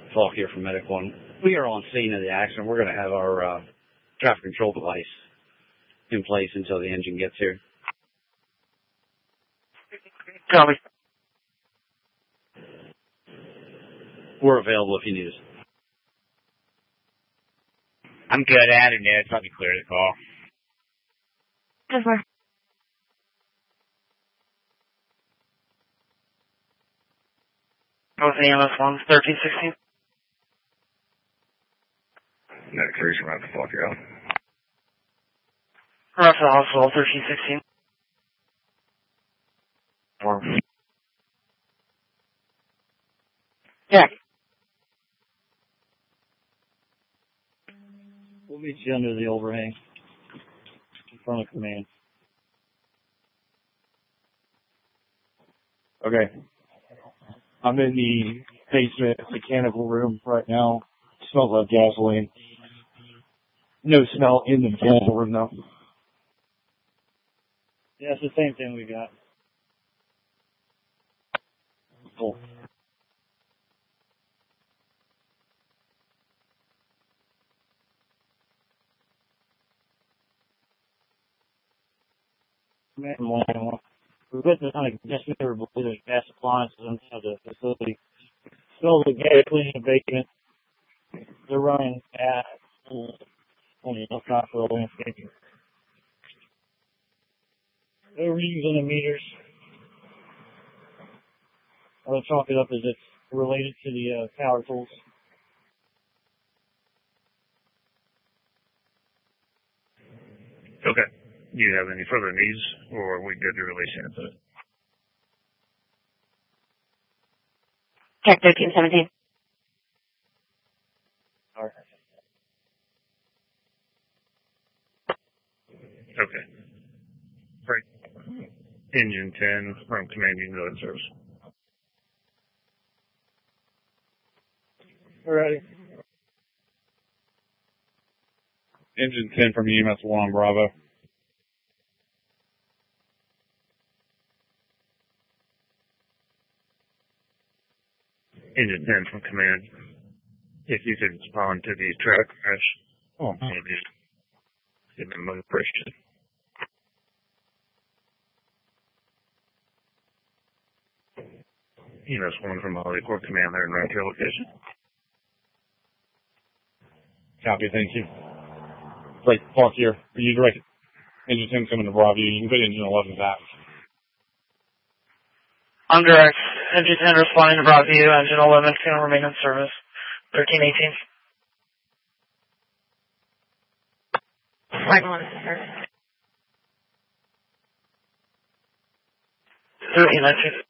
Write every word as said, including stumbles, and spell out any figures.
Falk here from Medic One. We are on scene of the accident. We're going to have our uh, traffic control device in place until the engine gets here. Copy. We're available if you need us. I'm good at it, Ned. Let me clear the call. Over. What's the M S one, thirteen sixteen? Medic three, around the Falk, you're out. We're at the hospital, thirteen sixteen. Or... Yeah. We'll meet you under the overhang in front of command. Okay. I'm in the basement mechanical room right now. It smells like gasoline. No smell in the mechanical room though. Yeah, it's the same thing we got. Cool. Command one, one. We put this on a just never believe there's gas appliances inside the facility. Smells like gas cleaning the basement. They're running at only enough time for the landscaping. They're readings on the meters. I'll chalk it up as it's related to the uh, power tools. Okay. Do you have any further needs, or are we good to release input? Check thirteen seventeen. All right. Okay. Right. Engine ten from Command Unit Service. We're ready. Engine ten from E M S one, Bravo. Engine ten from Command. If you could respond to the track crash, oh, maybe give them more question. E M S one from Molly Corps Command there in right your location. Copy, thank you. Right, Falk here. Are you direct? Engine ten coming to Bravo. You can put engine eleven back. I'm direct. Engine ten responding to Bravo. Engine eleven can remain in service. thirteen eighteen. Right one, sir. thirteen nineteen.